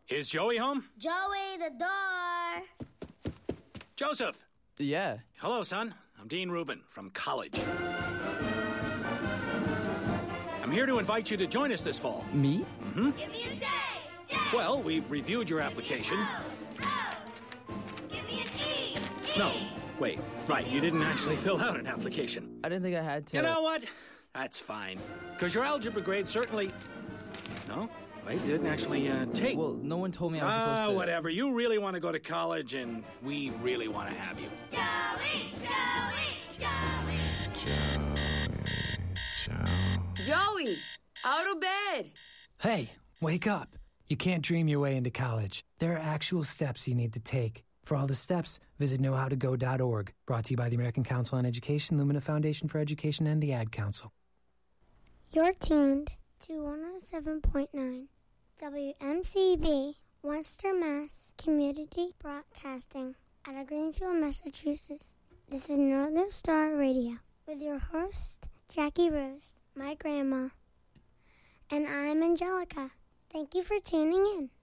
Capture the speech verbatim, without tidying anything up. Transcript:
Is Joey home? Joey, the door. Joseph. Yeah. Hello, son. I'm Dean Rubin from college. I'm here to invite you to join us this fall. Me? Mm-hmm. Give me a J. J. Well, we've reviewed your application. No. No. Give me an E. E. No, wait. Right, you didn't actually fill out an application. I didn't think I had to. You know what? That's fine. Because your algebra grade certainly... No? Wait, you didn't actually uh, take... Well, no one told me I was Ah, supposed to... whatever. You really want to go to college, and we really want to have you. Joey. Joey. Joey. Joey, out of bed. Hey, wake up. You can't dream your way into college. There are actual steps you need to take. For all the steps, visit know how to go dot org. Brought to you by the American Council on Education, Lumina Foundation for Education, and the Ad Council. You're tuned to one oh seven point nine W M C B, Worcester, Mass. Community Broadcasting out of Greenfield, Massachusetts. This is Northern Star Radio with your host, Jackie Rose, my grandma. And I'm Angelica. Thank you for tuning in.